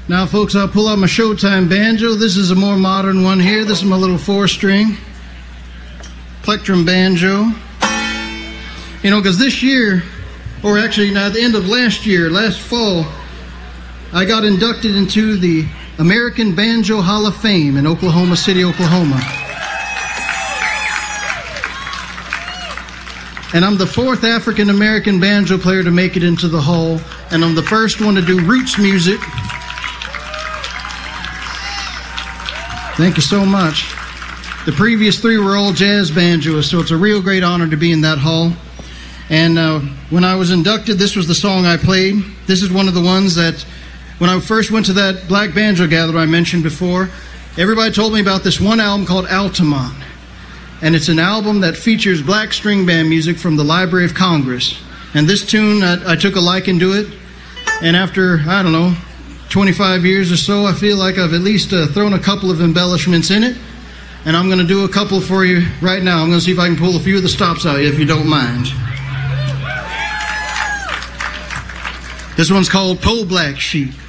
Now, folks, I'll pull out my Showtime banjo. This is a more modern one here. This is my little 4-string plectrum banjo. You know, because this year, or actually at the end of last fall, I got inducted into the American Banjo Hall of Fame in Oklahoma City, Oklahoma. And I'm the 4th African-American banjo player to make it into the hall, and I'm the first one to do roots music. Thank you so much. The previous 3 were all jazz banjoists, so it's a real great honor to be in that hall. And when I was inducted, this was the song I played. This is one of the ones that, when I first went to that Black Banjo Gathering I mentioned before, everybody told me about this one album called Altamont. And it's an album that features black string band music from the Library of Congress. And this tune, I took a liking to it. And after, 25 years or so, I feel like I've at least thrown a couple of embellishments in it. And I'm going to do a couple for you right now. I'm going to see if I can pull a few of the stops out, if you don't mind. This one's called Po Black Sheep.